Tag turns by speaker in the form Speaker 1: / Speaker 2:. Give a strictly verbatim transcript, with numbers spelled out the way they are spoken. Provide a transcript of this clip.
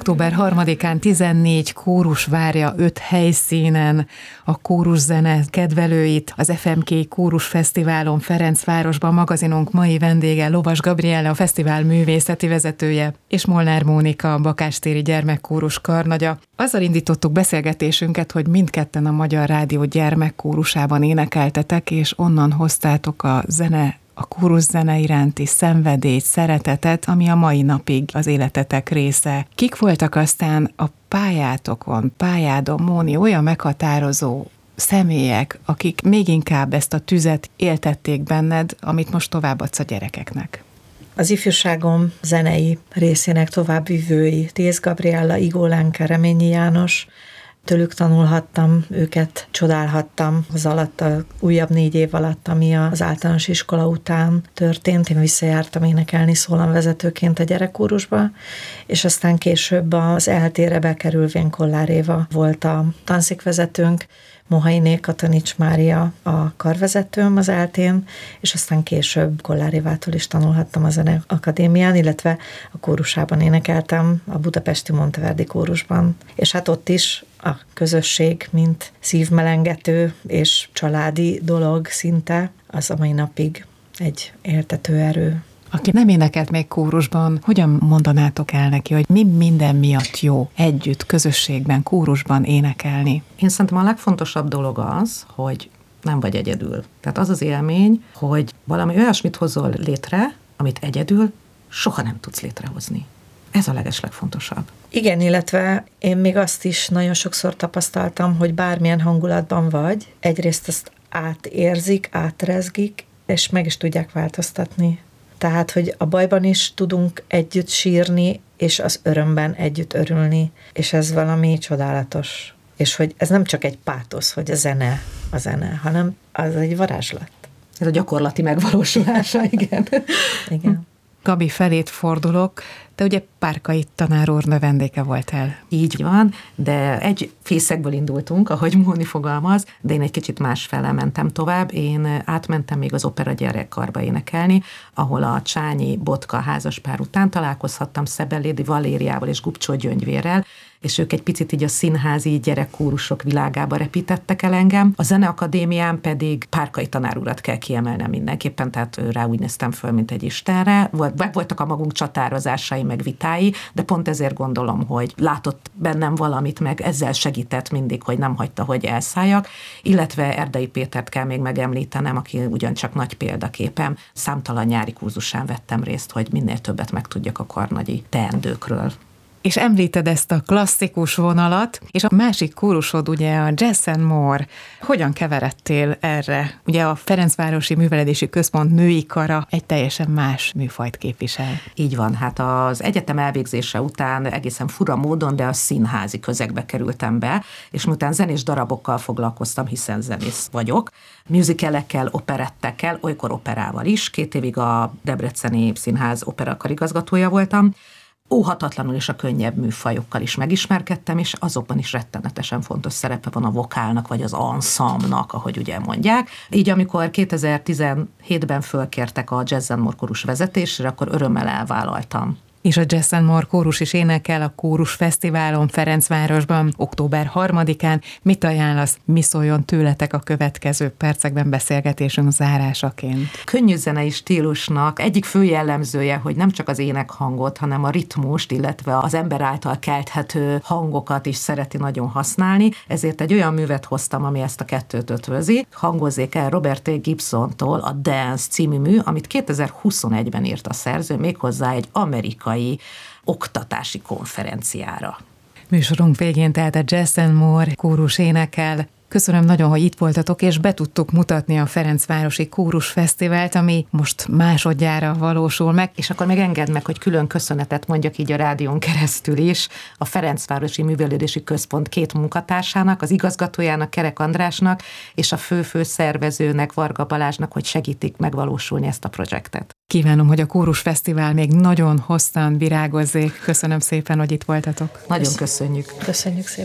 Speaker 1: október harmadikán tizennégy kórus várja öt helyszínen a kóruszene kedvelőit az ef em ká Kórus Fesztiválon Ferencvárosban. Magazinunk mai vendége Lovas Gabriella, a fesztivál művészeti vezetője, és Molnár Mónika, a Bakástéri Gyermekkórus karnagya. Azzal indítottuk beszélgetésünket, hogy mindketten a Magyar Rádió gyermekkórusában énekeltetek, és onnan hoztátok a zene, a kóruszene iránti szenvedélyt, szeretetet, ami a mai napig az életetek része. Kik voltak aztán a pályátokon, pályádon, Móni, olyan meghatározó személyek, akik még inkább ezt a tüzet éltették benned, amit most továbbadsz a gyerekeknek?
Speaker 2: Az ifjúságom zenei részének továbbvivői Tész Gabriella, Igó Lenke, Reményi János, tőlük tanulhattam, őket csodálhattam az alatt, a újabb négy év alatt, ami az általános iskola után történt. Én visszajártam énekelni szólamvezetőként a gyerekkórusba, és aztán később az é el té-re bekerülvén Kollár Éva volt a tanszékvezetőnk, Mohainé Katanics Mária a karvezetőm az é el té-n, és aztán később Kollár Évától is tanulhattam a Zeneakadémián, illetve a kórusában énekeltem, a budapesti Monteverdi kórusban. És hát ott is a közösség, mint szívmelengető és családi dolog szinte, az a mai napig egy éltető erő.
Speaker 1: Aki nem énekelt még kórusban, hogyan mondanátok el neki, hogy mi minden miatt jó együtt, közösségben, kórusban énekelni?
Speaker 3: Én szerintem a legfontosabb dolog az, hogy nem vagy egyedül. Tehát az az élmény, hogy valami olyasmit hozol létre, amit egyedül soha nem tudsz létrehozni. Ez a legeslegfontosabb.
Speaker 2: Igen, illetve én még azt is nagyon sokszor tapasztaltam, hogy bármilyen hangulatban vagy, egyrészt azt átérzik, átrezgik, és meg is tudják változtatni. Tehát, hogy a bajban is tudunk együtt sírni, és az örömben együtt örülni, és ez valami csodálatos. És hogy ez nem csak egy pátosz, hogy a zene, a zene, hanem az egy varázslat.
Speaker 3: Ez a gyakorlati megvalósulása, igen.
Speaker 2: Igen.
Speaker 1: Gabi, felét fordulok, te ugye Párkai tanár úr növendéke voltál.
Speaker 3: Így van, de egy fészekből indultunk, ahogy Móni fogalmaz, de én egy kicsit más fele mentem tovább. Én átmentem még az opera gyerekkarba énekelni, ahol a Csányi Botka házaspár után találkozhattam Szebellédi Valériával és Gubcsó Gyöngyvérrel, és ők egy picit így a színházi gyerekkórusok világába repítettek el engem. A Zeneakadémián pedig Párkai tanár urat kell kiemelnem mindenképpen, tehát rá úgy néztem föl, mint egy istenre. Meg voltak a magunk csatározásai, meg vitái, de pont ezért gondolom, hogy látott bennem valamit, meg ezzel segített mindig, hogy nem hagyta, hogy elszálljak, illetve Erdei Pétert kell még megemlítenem, aki ugyancsak nagy példaképem. Számtalan nyári kurzusán vettem részt, hogy minél többet megtudjak a karnagyi teendőkről.
Speaker 1: És említed ezt a klasszikus vonalat, és a másik kórusod ugye a Jazz and More. Hogyan keveredtél erre? Ugye a Ferencvárosi Művelődési Központ női kara egy teljesen más műfajt képvisel.
Speaker 3: Így van, hát az egyetem elvégzése után egészen fura módon, de a színházi közegbe kerültem be, és miután zenés darabokkal foglalkoztam, hiszen zenész vagyok, musicalekkel, operettekkel, olykor operával is. Két évig a Debreceni Színház opera karigazgatója voltam. Óhatatlanul is a könnyebb műfajokkal is megismerkedtem, és azokban is rettenetesen fontos szerepe van a vokálnak, vagy az ensemble-nak, ahogy ugye mondják. Így amikor kétezer-tizenhétben fölkértek a Jazz and More kórus vezetésre, akkor örömmel elvállaltam.
Speaker 1: És a Jazz and More kórus is énekel a Kórus Fesztiválon Ferencvárosban október harmadikán. Mit ajánlasz, mi szóljon tőletek a következő percekben beszélgetésünk zárásaként?
Speaker 3: Könnyű zenei stílusnak egyik fő jellemzője, hogy nem csak az énekhangot, hanem a ritmust, illetve az ember által kelthető hangokat is szereti nagyon használni, ezért egy olyan művet hoztam, ami ezt a kettőt ötvözi. Hangozzék el Robert A. Gibsontól a Dance című mű, amit kétezer-huszonegyben írt a szerző, méghozzá egy amerikai oktatási konferenciára.
Speaker 1: Műsorunk végén tehát a Jazz and More kórus énekel. Köszönöm nagyon, hogy itt voltatok, és be tudtuk mutatni a Ferencvárosi Kórus Fesztivált, ami most másodjára valósul meg.
Speaker 3: És akkor még engedd meg, hogy külön köszönetet mondjak így a rádión keresztül is a Ferencvárosi Művelődési Központ két munkatársának, az igazgatójának, Kerek Andrásnak, és a fő-fő szervezőnek, Varga Balázsnak, hogy segítik megvalósulni ezt a projektet.
Speaker 1: Kívánom, hogy a Kórus Fesztivál még nagyon hosszan virágozzék. Köszönöm szépen, hogy itt voltatok.
Speaker 3: Nagyon köszönjük.
Speaker 2: Köszönjük szépen.